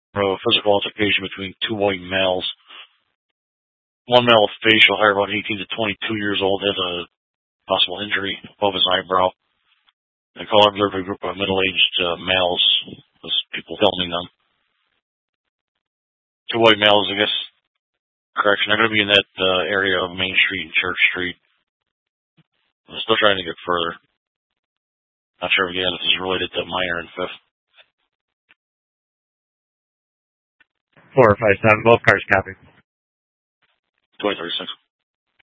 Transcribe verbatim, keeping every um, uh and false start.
A physical altercation between two white males. One male with facial hair, about eighteen to twenty-two years old, had a possible injury above his eyebrow. They call observed a group of middle-aged uh, males, those people filming them. Two white males, I guess. Correction, they're going to be in that uh, area of Main Street and Church Street. I'm still trying to get further. Not sure again if this is related to minor and fifth. Four five seven, both cars copy. twenty thirty-six.